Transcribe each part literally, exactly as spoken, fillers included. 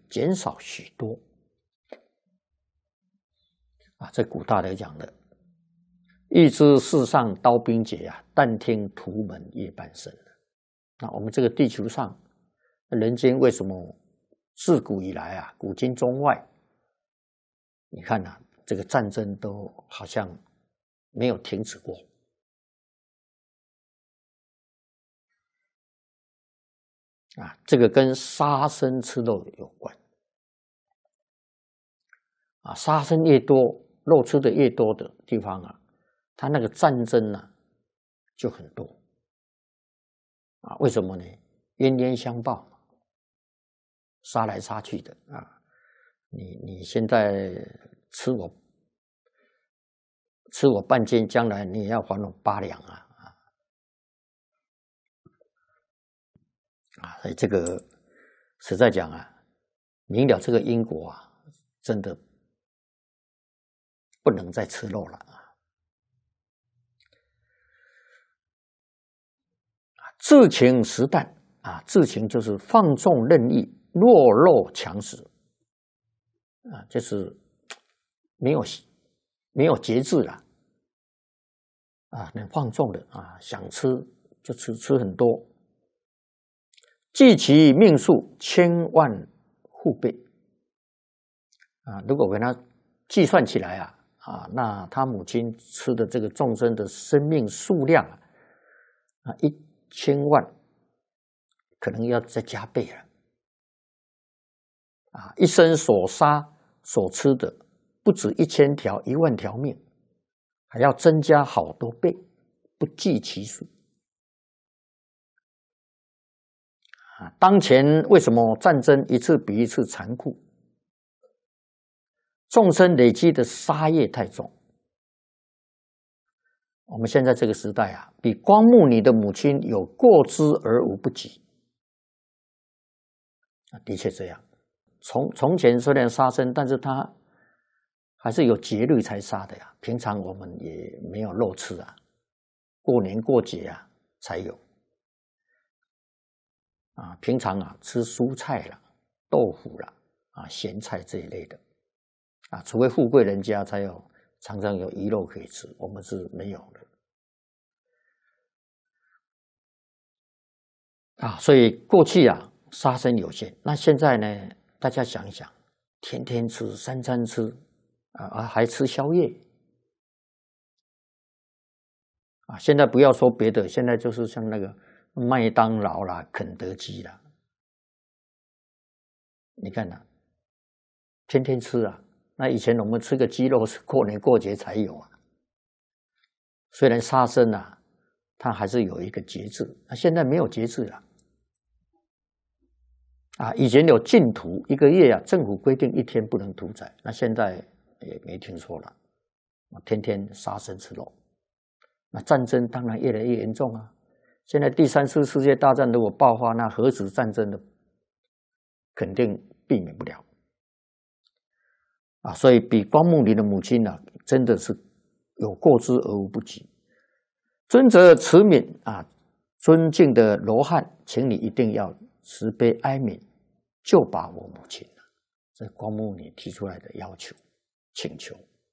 减少许多。啊，这古大德讲的，欲知世上刀兵劫啊，但听屠门夜半声。那我们这个地球上，人间为什么自古以来啊，古今中外，你看啊，这个战争都好像没有停止过。啊，这个跟杀生吃肉有关。啊，杀生越多，肉吃的越多的地方啊，它那个战争啊就很多。啊，为什么呢？冤冤相报嘛，杀来杀去的啊。你你现在吃我吃我半斤，将来你也要还我八两啊啊！啊，所以这个实在讲啊，明了这个因果啊，真的不能再吃肉了啊！自情实淡啊，自情就是放纵任意、弱肉强食啊，就是没有没有节制了啊，能放纵的啊，想吃就吃，吃很多。计其命数千万户倍啊，如果给他计算起来啊啊，那他母亲吃的这个众生的生命数量啊，啊一千万可能要再加倍了啊！一生所杀所吃的不止一千条、一万条命，还要增加好多倍，不计其数啊！当前为什么战争一次比一次残酷？众生累积的杀业太重。我们现在这个时代啊，比光目你的母亲有过之而无不及啊，的确这样。从从前虽然杀生，但是他还是有节律才杀的呀。平常我们也没有肉吃啊，过年过节啊才有啊。平常啊吃蔬菜啦、豆腐啦、啊咸菜这一类的啊，除非富贵人家才有。常常有鱼肉可以吃，我们是没有的啊。所以过去啊，杀生有限。那现在呢？大家想一想，天天吃，三餐吃，啊，还吃宵夜啊。现在不要说别的，现在就是像那个麦当劳啦、肯德基啦，你看呐、啊，天天吃啊。那以前我们吃个鸡肉是过年过节才有啊。虽然杀生啊，它还是有一个节制，那现在没有节制了。啊，以前有禁屠，一个月啊，政府规定一天不能屠宰，那现在也没听说了，天天杀生吃肉。那战争当然越来越严重啊！现在第三次世界大战如果爆发，那核子战争的肯定避免不了。啊，所以比光目你的母亲啊，真的是有过之而无不及。尊者慈悯啊，尊敬的罗汉，请你一定要慈悲哀悯，救拔我母亲了。这是光目你提出来的要求、请求。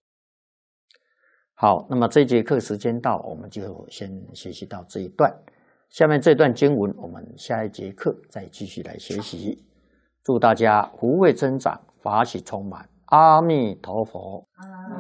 好，那么这节课时间到，我们就先学习到这一段。下面这段经文，我们下一节课再继续来学习。祝大家福慧增长，法喜充满。阿弥陀佛。阿